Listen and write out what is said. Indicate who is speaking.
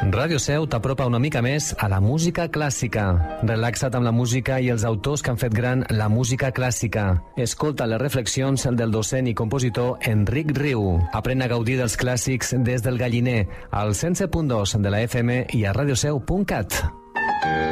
Speaker 1: Ràdio Seu t'apropa una mica més a la música clàssica. Relaxa't amb la música i els autors que han fet gran la música clàssica. Escolta les reflexions del docent i compositor Enric Riu. Aprèn a gaudir dels clàssics des del Galliner, al 107.2 de la FM i a radioseu.cat.